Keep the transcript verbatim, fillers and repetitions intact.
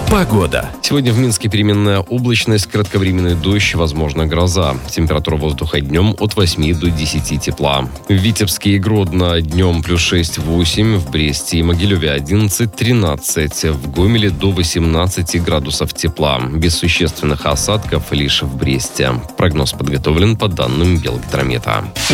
Погода. Сегодня в Минске переменная облачность, кратковременный дождь, возможно гроза. Температура воздуха днем от восьми до десяти тепла. В Витебске и Гродно днем плюс шесть-восемь, в Бресте и Могилеве одиннадцать-тринадцать, в Гомеле до восемнадцати градусов тепла. Без существенных осадков лишь в Бресте. Прогноз подготовлен по данным Белгидромета.